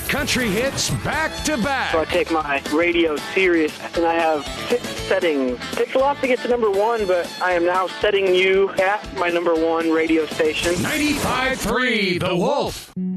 country hits back to back. So I take my radio serious, and I have 6 settings. Takes a lot to get to number 1, but I am now setting you at my number 1 radio station. 95.3 The Wolf.